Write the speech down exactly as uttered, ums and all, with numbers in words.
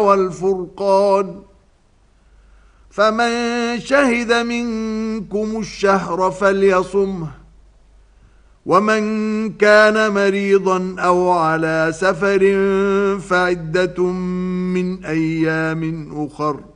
والفرقان فمن شهد منكم الشهر فليصمه ومن كان مريضا أو على سفر فعدة من أيام أخر